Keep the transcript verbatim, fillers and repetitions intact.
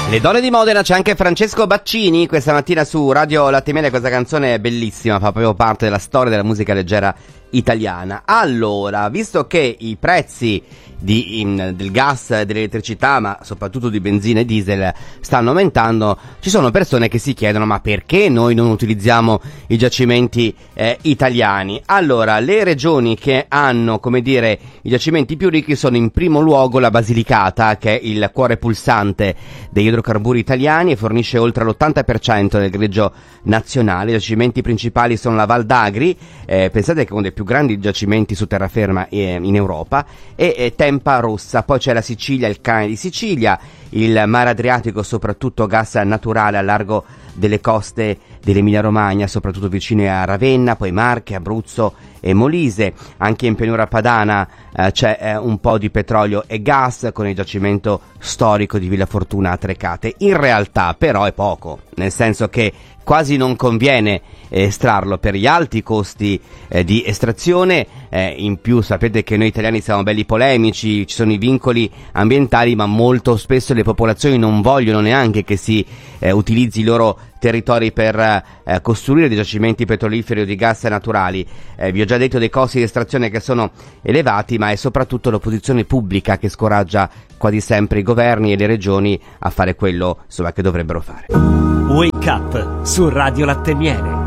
Le donne di Modena, c'è anche Francesco Baccini questa mattina su Radio Latte Miele. Questa canzone è bellissima, fa proprio parte della storia della musica leggera italiana. Allora, visto che i prezzi di, in, del gas e dell'elettricità, ma soprattutto di benzina e diesel, stanno aumentando, ci sono persone che si chiedono: ma perché noi non utilizziamo i giacimenti eh, italiani? Allora, le regioni che hanno, come dire, i giacimenti più ricchi sono in primo luogo la Basilicata, che è il cuore pulsante degli idrocarburi italiani e fornisce oltre l'ottanta per cento del greggio nazionale. I giacimenti principali sono la Val d'Agri, eh, pensate che è uno dei più grandi giacimenti su terraferma eh, in Europa, e eh, Tempa Rossa. Poi c'è la Sicilia, il Cane di Sicilia, il Mare Adriatico, soprattutto gas naturale a largo delle coste dell'Emilia Romagna, soprattutto vicine a Ravenna, poi Marche, Abruzzo e Molise. Anche in pianura padana eh, c'è eh, un po' di petrolio e gas, con il giacimento storico di Villa Fortuna a Trecate. In realtà però è poco, nel senso che quasi non conviene eh, estrarlo per gli alti costi eh, di estrazione. Eh, in più sapete che noi italiani siamo belli polemici, ci sono i vincoli ambientali, ma molto spesso le popolazioni non vogliono neanche che si eh, utilizzi i loro territori per eh, costruire dei giacimenti petroliferi o di gas naturali. Eh, vi ho già detto dei costi di estrazione che sono elevati, ma è soprattutto l'opposizione pubblica che scoraggia quasi sempre i governi e le regioni a fare quello, insomma, che dovrebbero fare. Wake Up su Radio Latte Miele.